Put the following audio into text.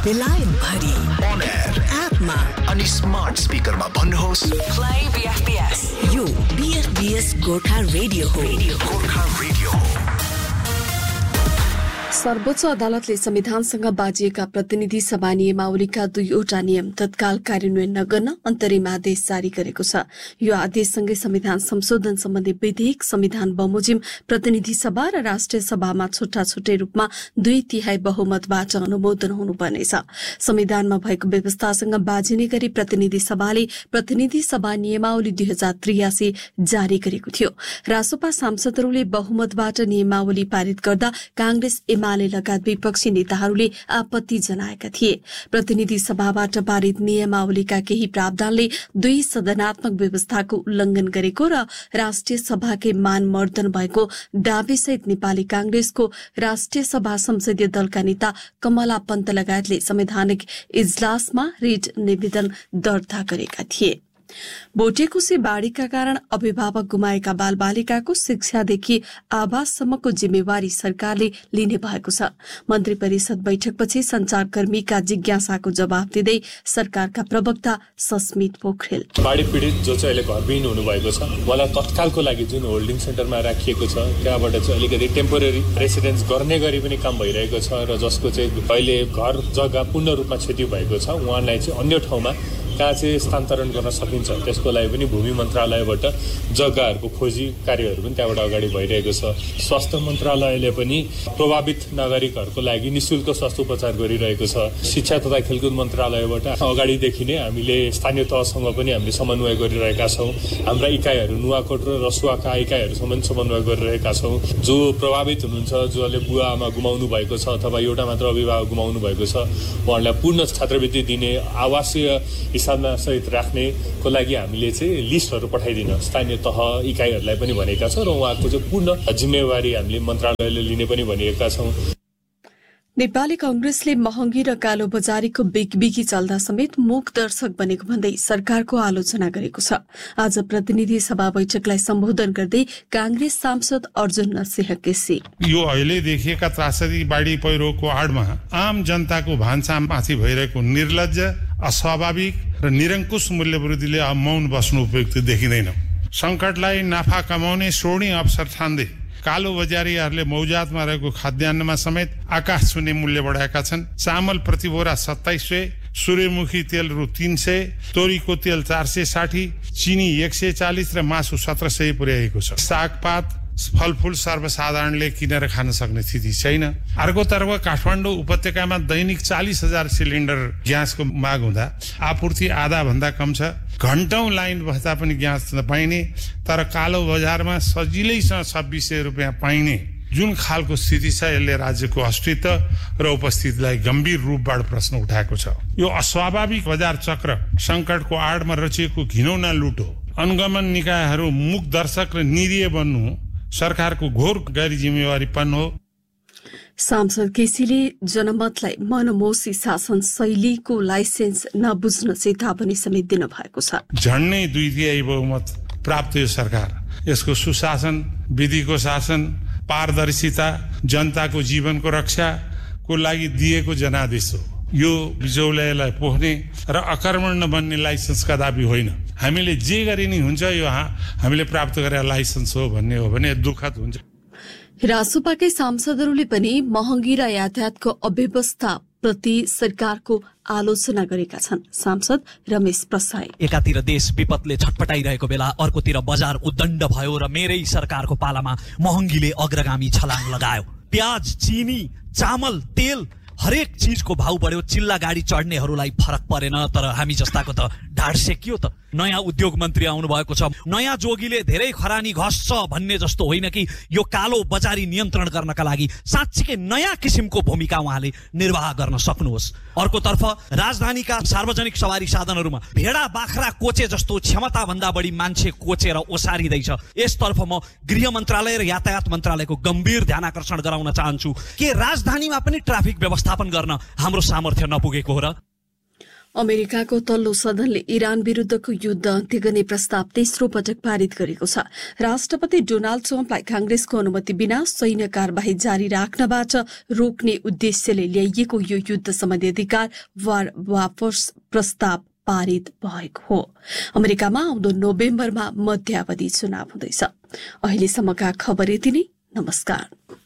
बेलायत भरि on air एपमा अनि स्मार्ट स्पिकरमा भन्नुहोस् Play BFBS. यो BFBS गोर्खा रेडियो हो. गोर्खा रेडियो। सर्वोच्च अदालतले संविधानसँग बाजिएका प्रतिनिधि सभा नियमावलीका 2वटा नियम तत्काल कार्यान्वयन नगर्न अन्तरिम आदेश जारी गरेको छ। यो आदेशसँगै संविधान संशोधन सम्बन्धी विधेयक संविधान बमोजिम प्रतिनिधि सभा र राष्ट्रिय सभामा छुट्टा छुट्टै रूपमा 2/3 बहुमतबाट अनुमोदन हुनुपर्नेछ। संविधानमा भएको व्यवस्थासँग बाजिने गरी प्रतिनिधि सभाले प्रतिनिधि सभा नियमावली 2083 जारी गरेको थियो। रासोपा सांसदहरूले बहुमतबाट नियमावली पारित गर्दा कांग्रेस एमाले लगायत विपक्षी नेताहरूले आपत्ति जनाएका थिए। प्रतिनिधि सभाबाट पारित नियमावलीका केही प्रावधानले 2 सदनात्मक व्यवस्थाको उल्लंघन गरेको र राष्ट्रिय सभाकै मानमर्दन भएको दावीसहित नेपाली कांग्रेसको राष्ट्रिय सभा संसदीय दलका नेता कमला पन्त लगायतले संवैधानिक इजलासमा रिट निवेदन दर्ता गरेका थिए। भोटेकोशी बाढ़ीका कारण अभिभावक गुमाएका बालबालिकाको शिक्षादेखि आवाससम्मको जिम्मेवारी सरकारले लिने भएको छ। मन्त्री परिषद बैठकपछि संचारकर्मीका जिज्ञासाको जवाब दिँदै सरकारका प्रवक्ता सस्मित पोखरेल, बाढ़ी पीडित जो चाहिँ अहिले घरविहीन हुनुभएको छ उहाँलाई तत्कालको लागि जुन होल्डिङ सेन्टरमा राखिएको छ त्यहाँबाट चाहिँ अलिकति टेम्पोरेरी रेसिडेन्स गर्ने गरी पनि काम भइरहेको छ र जसको चाहिँ अहिले घर जग्गा पूर्ण रूपमा क्षति भएको छ उहाँलाई चाहिँ अन्य ठाउँमा कहाँ चाहिँ स्थानान्तरण गर्न सकिन्छ त्यसको लागि पनि भूमि मन्त्रालयबाट जग्गाहरूको खोजी कार्यहरू पनि त्यहाँबाट अगाडि भइरहेको छ। स्वास्थ्य मन्त्रालयले पनि प्रभावित नागरिकहरूको लागि निशुल्क स्वास्थ्य उपचार गरिरहेको छ। शिक्षा तथा खेलकुद मन्त्रालयबाट अगाडिदेखि नै हामीले स्थानीय तहसँग पनि हामीले समन्वय गरिरहेका छौँ। हाम्रा इकाइहरू नुवाकोट र रसुवाका इकाइहरूसँग पनि समन्वय गरिरहेका छौँ। जो प्रभावित हुनुहुन्छ जसले बुवा आमा गुमाउनु भएको छ अथवा एउटा मात्र अभिभावक गुमाउनु भएको छ उहाँहरूलाई पूर्ण छात्रवृत्ति दिने आवासीय सहित राख्नेको लागि हामीले चाहिँ लिस्टहरू पठाइदिन स्थानीय तह इकाइहरूलाई पनि भनेका छौँ र उहाँको चाहिँ पूर्ण जिम्मेवारी हामीले मन्त्रालयले लिने पनि भनेका छौँ। नेपाली कांग्रेसले महँगी र कालो बजारीको बिगबिगी चल्दा समेत मूक दर्शक बनेको भन्दै सरकारको आलोचना गरेको छ। आज प्रतिनिधि सभा बैठकलाई सम्बोधन गर्दै कांग्रेस सांसद अर्जुन नरसिंह केसी, यो अहिले देखिएका त्रासदी बाढ़ी पहिरोको आडमा आम जनताको भान्सामाथि भइरहेको निर्लज्ज, अस्वाभाविक र निरङ्कुश मूल्यवृद्धिले मौन बस्नु उपयुक्त देखिँदैन। संकटलाई नाफा कमाउने स्वर्णीय अवसर ठान्दै कालो बजारीहरूले मौजातमा रहेको खाद्यान्नमा समेत आकाश छुने मूल्य बढाएका छन्। चामल प्रति बोरा 2700, सूर्यमुखी तेल रु 300, तोरीको तेल 460, चिनी 140 र मासु 1700 पुर्याएको छ। सागपात फलफूल सर्वसाधारणले किनेर खान सक्ने स्थिति छैन। अर्कोतर्फ काठमाडौँ उपत्यकामा दैनिक 40,000 सिलिन्डर ग्यासको माग हुँदा आपूर्ति आधा भन्दा कम छ। घण्टौं लाइन बस्दा पनि ग्यास नपाइने तर कालो बजारमा सजिलैसँग 2600 रुपियाँ पाइने जुन खालको स्थिति छ यसले राज्यको अस्तित्व र उपस्थितिलाई गम्भीर रूपबाट प्रश्न उठाएको छ। यो अस्वाभाविक बजार चक्र संकटको आडमा रचिएको घिनौना लुट हो। अनुगमन निकायहरू मुख दर्शक र निरीह बन्नु सरकारको घोर गैर जिम्मेवारीपन हो। सांसद केसीले जनमतलाई मनमोसी शासन शैलीको लाइसेन्स नबुझ्न चेतावनी समेत दिनु भएको छ। झन्नै 2/3 बहुमत प्राप्त यो सरकार यसको सुशासन, विधिको शासन, पारदर्शिता, जनताको जीवनको रक्षाको लागि दिएको जनादेश हो। यो बिजौलालाई पोख्ने र अकर्मण नबन्ने लाइसेन्स कदापि होइन। हामीले जे गरे नि हुन्छ यो हामीले प्राप्त गरेका लाइसेन्स हो भन्ने हो भने दुःखद हुन्छ। रासोपाकै सांसदहरूले पनि महँगी र यातायातको अव्यवस्था प्रति सरकारको आलोचना गरेका छन्। सांसद रमेश प्रसाई, एकातिर देश विपदले छटपटाइरहेको बेला अर्कोतिर बजार उद्दण्ड भयो र मेरै सरकारको पालामा महँगीले अग्रगामी छलाङ लगायो। प्याज, चिनी, चामल, तेल हरेक चीजको भाउ बढ्यो। चिल्ला गाडी चढ्नेहरूलाई फरक परेन तर हामी जस्ताको त ढाड सेकियो त। नयाँ उद्योग मन्त्री आउनु भएको छ। नयाँ जोगीले धेरै खरानी घस्छ भन्ने जस्तो होइन कि यो कालो बजारी नियन्त्रण गर्नका लागि साँच्चीकै नयाँ किसिमको भूमिका उहाँले निर्वाह गर्न सक्नुहोस्। अर्कोतर्फ राजधानीका सार्वजनिक सवारी साधनहरूमा भेडा बाख्रा कोचे जस्तो क्षमता भन्दा बढी मान्छे कोचेर ओसारिँदैछ। यसतर्फ म गृह मन्त्रालय र यातायात मन्त्रालयको गम्भीर ध्यानाकर्षण गराउन चाहन्छु के राजधानीमा पनि ट्राफिक व्यवस्थापन गर्न हाम्रो सामर्थ्य नपुगेको हो र? अमेरिकाको तल्लो सदनले इरान विरूद्धको युद्ध अन्त्य गर्ने प्रस्ताव तेस्रो पटक पारित गरेको छ। राष्ट्रपति डोनाल्ड ट्रम्पलाई कांग्रेसको अनुमति बिना सैन्य कार्यवाही जारी राख्नबाट रोक्ने उद्देश्यले ल्याइएको यो युद्ध सम्बन्धी अधिकार वापस प्रस्ताव पारित भएको हो। अमेरिकामा आउँदो नोभेम्बरमा मध्यावधि चुनाव हुँदैछ। अहिलेसम्मका खबर यति नै। नमस्कार।